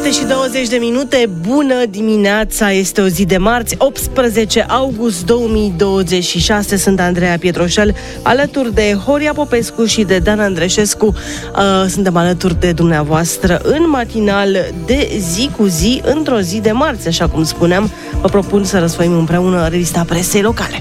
7:20. Bună dimineața, este o zi de marți, 18 august 2026. Sunt Andreea Pietroșel, alături de Horia Popescu și de Dan Andreșescu. Suntem alături de dumneavoastră în matinal de zi cu zi, într-o zi de marți, așa cum spuneam. Vă propun să răsfoim împreună revista presei locale.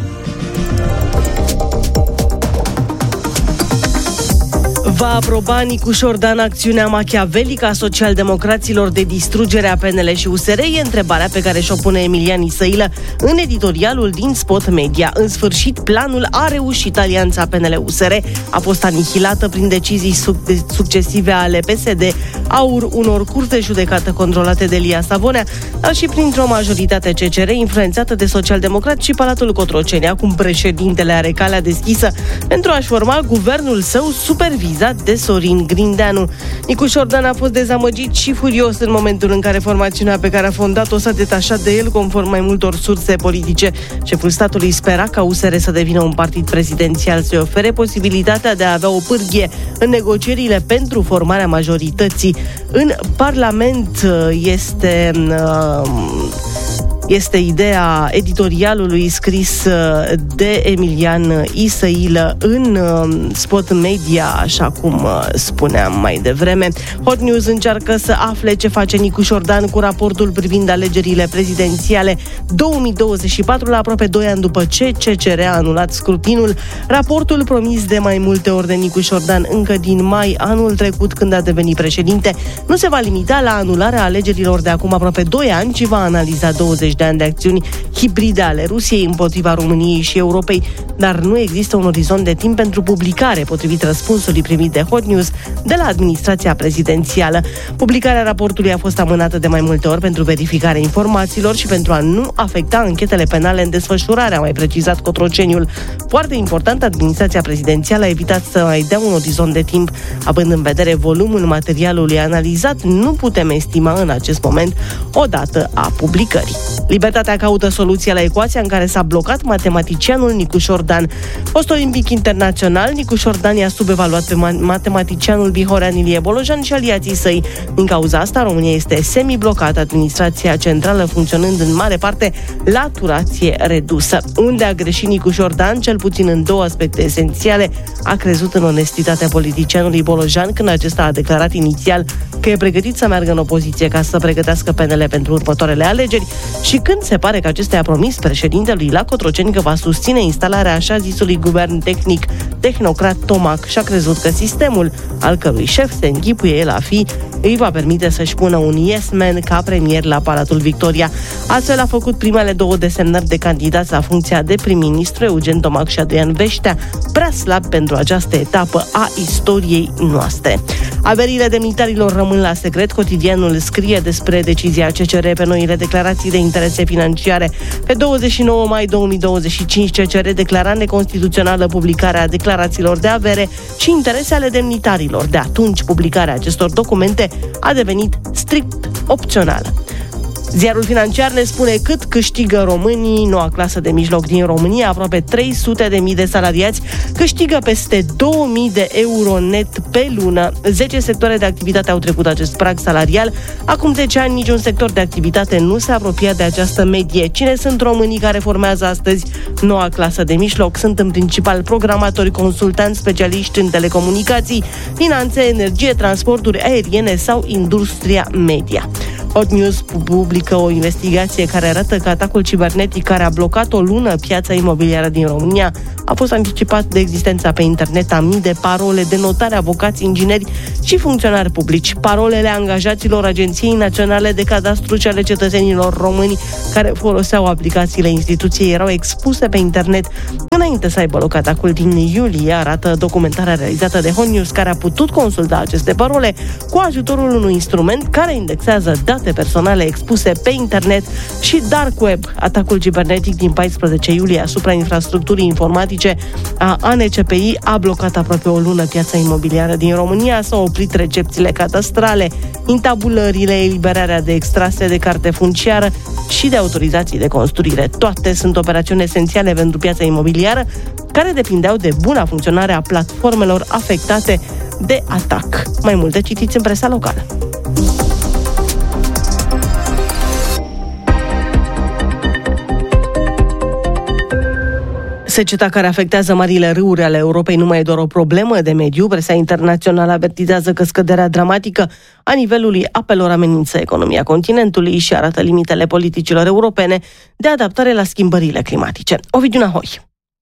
Va aproba Nicușor Dan acțiunea machiavelică a socialdemocraților de distrugere a PNL și USR? E întrebarea pe care și-o pune Emilian Isăilă în editorialul din Spot Media. În sfârșit, planul a reușit. Alianța PNL-USR a fost anihilată prin decizii succesive ale PSD, aur unor curți de judecată controlate de Lia Savonea, dar și printr-o majoritate CCR influențată de socialdemocrați și Palatul Cotroceni. Acum președintele are calea deschisă pentru a-și forma guvernul său supervizat de Sorin Grindeanu. Nicușor Dan a fost dezamăgit și furios în momentul în care formațiunea pe care a fondat-o s-a detașat de el, conform mai multor surse politice. Șeful statului spera ca USR să devină un partid prezidențial, să-i ofere posibilitatea de a avea o pârghie în negocierile pentru formarea majorității în Parlament. Este ideea editorialului scris de Emilian Isăilă în Spot Media, așa cum spuneam mai devreme. Hot News încearcă să afle ce face Nicușor Dan cu raportul privind alegerile prezidențiale 2024, la aproape 2 ani după ce CCR a anulat scrutinul. Raportul promis de mai multe ori de Nicușor Dan încă din mai anul trecut, când a devenit președinte, nu se va limita la anularea alegerilor de acum aproape 2 ani, ci va analiza 20 de ani de acțiuni hibride ale Rusiei împotriva României și Europei, dar nu există un orizont de timp pentru publicare, potrivit răspunsului primit de Hot News de la administrația prezidențială. Publicarea raportului a fost amânată de mai multe ori pentru verificarea informațiilor și pentru a nu afecta anchetele penale în desfășurare, a mai precizat Cotroceniul. Foarte important, administrația prezidențială a evitat să mai dea un orizont de timp. Având în vedere volumul materialului analizat, nu putem estima în acest moment o dată a publicării. Libertatea caută soluția la ecuația în care s-a blocat matematicianul Nicușor Dan. Fost olimpic internațional, Nicușor Dan i-a subevaluat pe matematicianul bihorean Ilie Bolojan și aliații săi. Din cauza asta, România este semi-blocată, administrația centrală funcționând în mare parte la turație redusă. Unde a greșit Nicușor Dan, cel puțin în două aspecte esențiale: a crezut în onestitatea politicianului Bolojan când acesta a declarat inițial că e pregătit să meargă în opoziție ca să pregătească PNL pentru următoarele alegeri, și când se pare că acesta a promis președintelui la Cotroceni că va susține instalarea așa zisului guvern tehnic tehnocrat Tomac și a crezut că sistemul, al cărui șef se închipuie el a fi, îi va permite să-și pună un yes man ca premier la Palatul Victoria. Astfel a făcut primele două desemnări de candidați la funcția de prim-ministru, Eugen Tomac și Adrian Veștea, prea slab pentru această etapă a istoriei noastre. Averile demnitarilor rămân la secret. Cotidianul scrie despre decizia CCR pe noile declarații de interese financiare. Pe 29 mai 2025, CCR declara neconstituțională publicarea declarațiilor de avere și interese ale demnitarilor. De atunci, publicarea acestor documente a devenit strict opțională. Ziarul Financiar ne spune cât câștigă românii. Noua clasă de mijloc din România, aproape 300.000 de salariați, câștigă peste 2.000 de euro net pe lună. 10 sectoare de activitate au trecut acest prag salarial. Acum 10 ani, niciun sector de activitate nu se apropia de această medie. Cine sunt românii care formează astăzi noua clasă de mijloc? Sunt în principal programatori, consultanți, specialiști în telecomunicații, finanțe, energie, transporturi aeriene sau industria media. Hot News publică o investigație care arată că atacul cibernetic care a blocat o lună piața imobiliară din România a fost anticipat de existența pe internet a mii de parole de notare, avocați, ingineri și funcționari publici. Parolele angajaților Agenției Naționale de Cadastru și ale cetățenilor români care foloseau aplicațiile instituției erau expuse pe internet înainte să aibă loc atacul din iulie, arată documentarea realizată de Hot News, care a putut consulta aceste parole cu ajutorul unui instrument care indexează date personale expuse pe internet și dark web. Atacul cibernetic din 14 iulie asupra infrastructurii informatice a ANCPI a blocat aproape o lună piața imobiliară din România, s-au oprit recepțiile cadastrale, intabulările, eliberarea de extrase de carte funciară și de autorizații de construire. Toate sunt operațiuni esențiale pentru piața imobiliară, care depindeau de buna funcționare a platformelor afectate de atac. Mai multe citiți în presa locală. Seceta care afectează marile râuri ale Europei nu mai e doar o problemă de mediu. Presa internațională avertizează că scăderea dramatică a nivelului apelor amenință economia continentului și arată limitele politicilor europene de adaptare la schimbările climatice. Ovidiu Nahoi.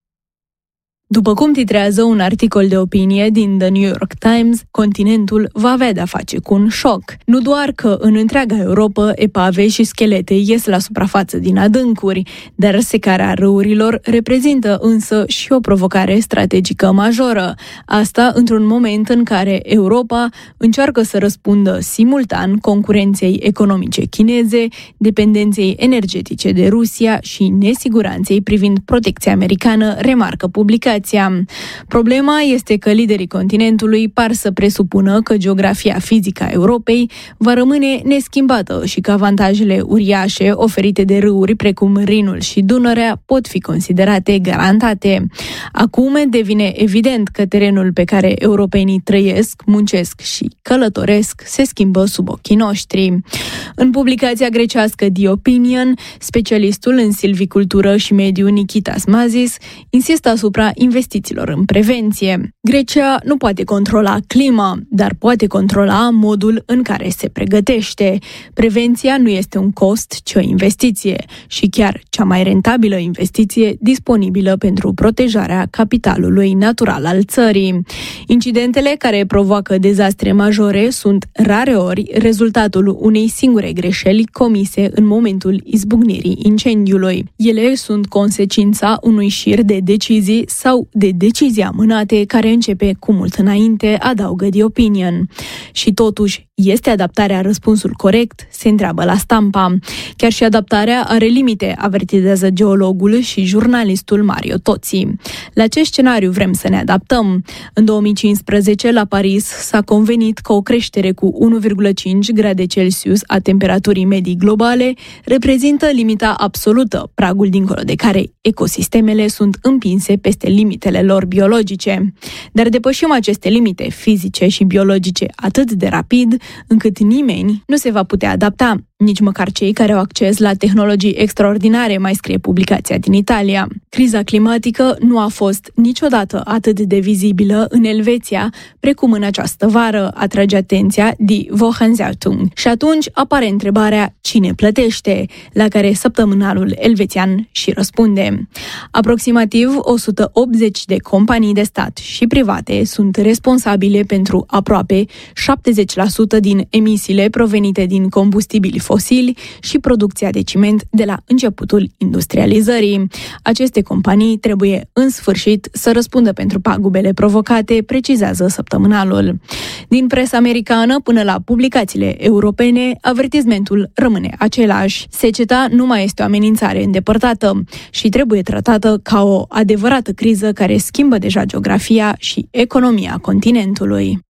După cum titrează un articol de opinie din The New York Times, continentul va avea de-a face cu un șoc. Nu doar că în întreaga Europa epave și schelete ies la suprafață din adâncuri, dar secarea râurilor reprezintă însă și o provocare strategică majoră. Asta într-un moment în care Europa încearcă să răspundă simultan concurenței economice chineze, dependenței energetice de Rusia și nesiguranței privind protecția americană, remarcă publicația. Problema este că liderii continentului par să presupună că geografia fizică a Europei va rămâne neschimbată și că avantajele uriașe oferite de râuri precum Rinul și Dunărea pot fi considerate garantate. Acum devine evident că terenul pe care europenii trăiesc, muncesc și călătoresc se schimbă sub ochii noștri. În publicația grecească The Opinion, specialistul în silvicultură și mediu Nikitas Mazis insistă asupra investițiilor în prevenție. Grecia nu poate controla clima, dar poate controla modul în care se pregătește. Prevenția nu este un cost, ci o investiție și chiar cea mai rentabilă investiție disponibilă pentru protejarea capitalului natural al țării. Incidentele care provoacă dezastre majore sunt rareori rezultatul unei singure greșeli comise în momentul izbucnirii incendiului. Ele sunt consecința unui șir de decizii sau de decizii amânate care începe cu mult înainte, adaugă The Opinion. Și totuși, este adaptarea răspunsul corect? Se întreabă la Stampa. Chiar și adaptarea are limite, avertizează geologul și jurnalistul Mario Tozzi. La ce scenariu vrem să ne adaptăm? În 2015, la Paris, s-a convenit că o creștere cu 1,5 grade Celsius a temperaturii medii globale reprezintă limita absolută, pragul dincolo de care ecosistemele sunt împinse peste limitele lor biologice. Dar depășim aceste limite fizice și biologice atât de rapid, încât nimeni nu se va putea adapta, nici măcar cei care au acces la tehnologii extraordinare, mai scrie publicația din Italia. Criza climatică nu a fost niciodată atât de vizibilă în Elveția, precum în această vară, atrage atenția Die Wochenzeitung. Și atunci apare întrebarea cine plătește, la care săptămânalul elvețian și răspunde. Aproximativ 180 de companii de stat și private sunt responsabile pentru aproape 70% din emisiile provenite din combustibili fosili și producția de ciment de la începutul industrializării. Aceste companii trebuie în sfârșit să răspundă pentru pagubele provocate, precizează săptămânalul. Din presa americană până la publicațiile europene, avertismentul rămâne același. Seceta nu mai este o amenințare îndepărtată și trebuie tratată ca o adevărată criză care schimbă deja geografia și economia continentului.